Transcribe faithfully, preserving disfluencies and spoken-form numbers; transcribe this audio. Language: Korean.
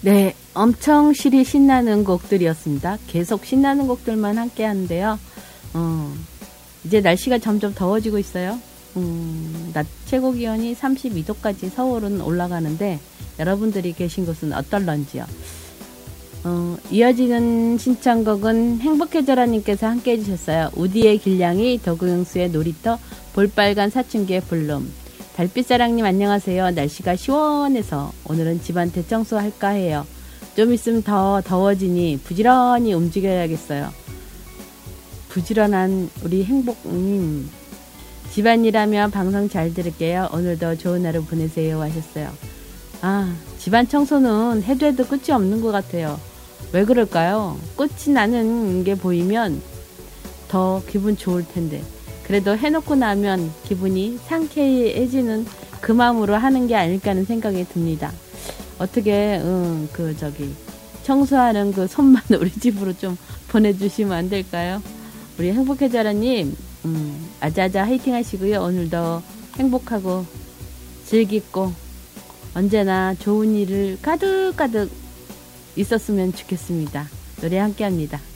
네, 엄청 실이 신나는 곡들이었습니다. 계속 신나는 곡들만 함께 하는데요. 어, 이제 날씨가 점점 더워지고 있어요. 음, 낮 최고 기온이 삼십이 도까지 서울은 올라가는데 여러분들이 계신 곳은 어떨런지요. 어, 이어지는 신청곡은 행복해져라님께서 함께 해주셨어요. 우디의 길냥이, 더구영수의 놀이터, 볼빨간 사춘기의 불름. 달빛사랑님 안녕하세요. 날씨가 시원해서 오늘은 집안 대청소 할까 해요. 좀 있으면 더 더워지니 부지런히 움직여야겠어요. 부지런한 우리 행복님, 집안일하며 방송 잘 들을게요. 오늘도 좋은 하루 보내세요 하셨어요. 아, 집안 청소는 해도 해도 끝이 없는 것 같아요. 왜 그럴까요? 끝이 나는 게 보이면 더 기분 좋을 텐데, 그래도 해놓고 나면 기분이 상쾌해지는 그 마음으로 하는 게 아닐까 하는 생각이 듭니다. 어떻게 음, 그 저기 청소하는 그 손만 우리 집으로 좀 보내주시면 안 될까요? 우리 행복해져라님, 음, 아자아자 화이팅 하시고요. 오늘도 행복하고 즐겁고 언제나 좋은 일을 가득가득 있었으면 좋겠습니다. 노래 함께 합니다.